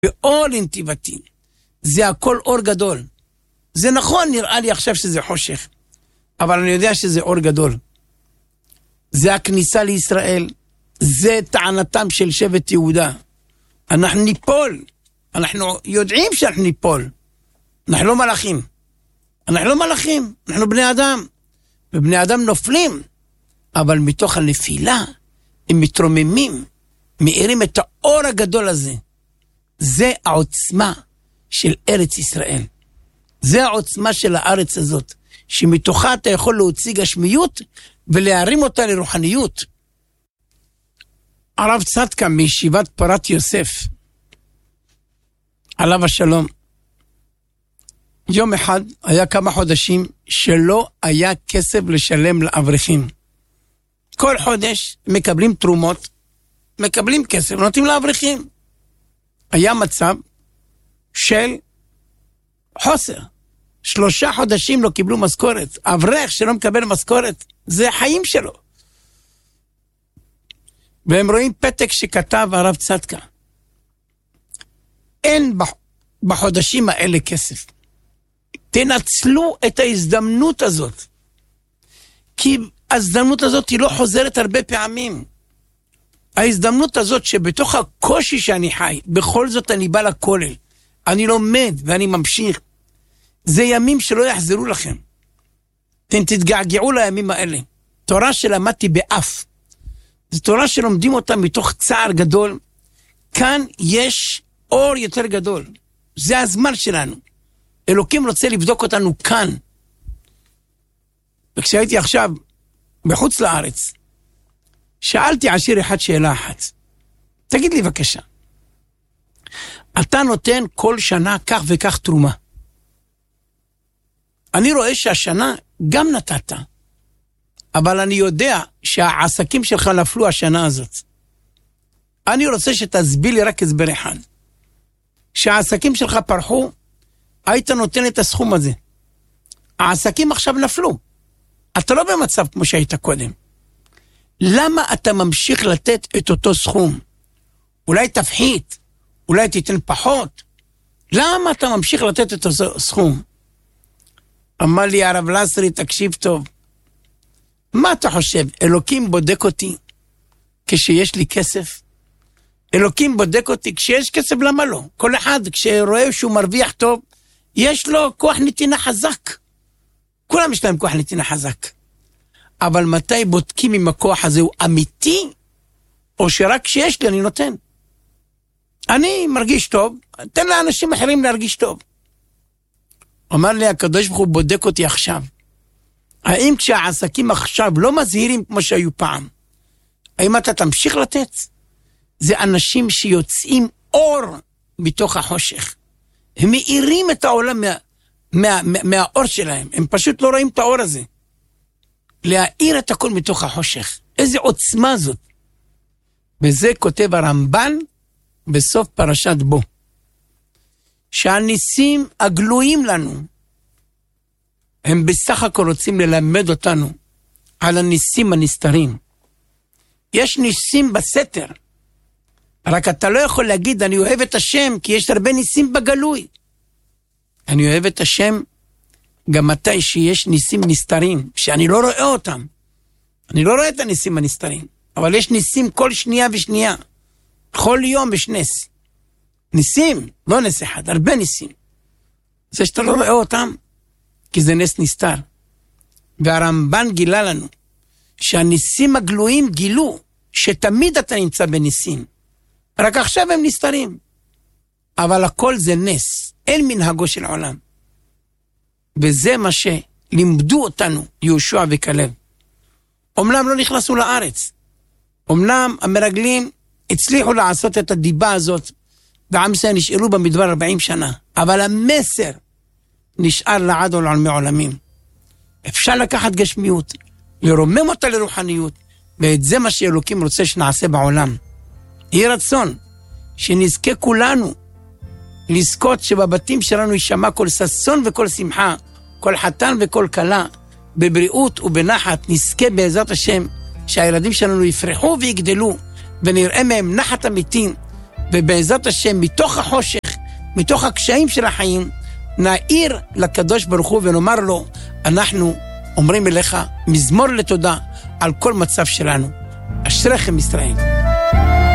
באור לנתיבתי. זה הכל אור גדול. זה נכון, נראה לי עכשיו שזה חושך, אבל אני יודע שזה אור גדול. זה הכניסה לישראל, זה טענתם של שבט יהודה. אנחנו ניפול, אנחנו יודעים שאנחנו ניפול. אנחנו לא מלאכים. אנחנו לא מלאכים, אנחנו בני אדם. ובני אדם נופלים, אבל מתוך הנפילה הם מתרוממים, מאירים את האור הגדול הזה. זה העוצמה של ארץ ישראל. זה העוצמה של הארץ הזאת, שמתוכה אתה יכול להוציא גשמיות ולהרים אותה לרוחניות. הרב צדקה מישיבת פורת יוסף, עליו השלום, יום אחד היה כמה חודשים שלא היה כסף לשלם לאברכים. כל חודש מקבלים תרומות, מקבלים כסף, נותנים לאברכים. היה מצב של חוסר. 3 חודשים לא קיבלו משכורת. אברך שלא מקבל משכורת, זה החיים שלו. והם רואים פתק שכתב הרב צדקה. אין בחודשים האלה כסף. תנצלו את ההזדמנות הזאת. כי ההזדמנות הזאת היא לא חוזרת הרבה פעמים. ההזדמנות הזאת שבתוך הקושי שאני חי, בכל זאת אני בא לכולל. אני לומד ואני ממשיך. זה ימים שלא יחזרו לכם. אתם תתגעגעו לימים האלה. תורה שלמדתי באף. זו תורה שלומדים אותה מתוך צער גדול. כאן יש אור יותר גדול. זה הזמן שלנו. אלוקים רוצה לבדוק אותנו כאן. וכשהייתי עכשיו בחוץ לארץ, שאלתי עשיר אחד שאלה אחת. תגיד לי בבקשה, אתה נותן כל שנה כך וכך תרומה. אני רואה שהשנה גם נתת, אבל אני יודע שהעסקים שלך נפלו השנה הזאת. אני רוצה שתסביר לי רק הסבר אחד. שהעסקים שלך פרחו, היית נותן את הסכום הזה. העסקים עכשיו נפלו. אתה לא במצב כמו שהיית קודם. למה אתה ממשיך לתת את אותו סכום? אולי תפחית, אולי תיתן פחות. למה אתה ממשיך לתת את אותו סכום? אמר לי הרב לסרי, תקשיב טוב. מה אתה חושב? אלוקים בודק אותי כשיש לי כסף? אלוקים בודק אותי כשיש כסף, למה לא? כל אחד כשרואה שהוא מרוויח טוב, יש לו כוח נתינה חזק. כולם יש להם כוח נתינה חזק. אבל מתי בודקים אם הכוח הזה הוא אמיתי, או שרק כשיש לי אני נותן? אני מרגיש טוב, תן לאנשים אחרים להרגיש טוב. אמר לי, הקדוש ברוך הוא בודק אותי עכשיו. האם כשהעסקים עכשיו לא מזהירים כמו שהיו פעם, האם אתה תמשיך לתת? זה אנשים שיוצאים אור מתוך החושך. הם מאירים את העולם מהאור שלהם. הם פשוט לא רואים את האור הזה. להאיר את הכל מתוך החושך. איזה עוצמה זאת. וזה כותב הרמב"ן בסוף פרשת בו. שהניסים הגלויים לנו, הם בסך הכל רוצים ללמד אותנו על הניסים הנסתרים. יש ניסים בסתר. רק אתה לא יכול להגיד, אני אוהב את השם, כי יש הרבה ניסים בגלוי. אני אוהב את השם גם מתי שיש ניסים נסתרים, שאני לא רואה אותם. אני לא רואה את הניסים הנסתרים, אבל יש ניסים כל שנייה ושנייה. כל יום יש נס. ניסים, לא נס אחד, הרבה ניסים. זה שאתה לא רואה אותם, כי זה נס נסתר. והרמב"ן גילה לנו, שהניסים הגלויים גילו, שתמיד אתה נמצא בניסים. רק עכשיו הם נסתרים. אבל הכל זה נס. אין מנהגו של העולם. וזה מה שלימדו אותנו יהושע וכלב. אומנם לא נכנסו לארץ. אומנם המרגלים הצליחו לעשות את הדיבה הזאת, ועם ישראל נשארו במדבר 40 שנה. אבל המסר נשאר לעד ולעולמי עולמים. אפשר לקחת גשמיות, לרומם אותה לרוחניות, ואת זה מה שאלוקים רוצה שנעשה בעולם. יהי רצון שנזכה כולנו לזכות שבבתים שלנו יישמע כל ששון וכל שמחה, כל חתן וכל כלה, בבריאות ובנחת. נזכה בעזרת השם שהילדים שלנו יפרחו ויגדלו, ונראה מהם נחת אמיתים, ובעזרת השם, מתוך החושך, מתוך הקשיים של החיים, נעיר לקדוש ברוך הוא ונאמר לו, אנחנו אומרים אליך מזמור לתודה על כל מצב שלנו. אשריכם ישראל.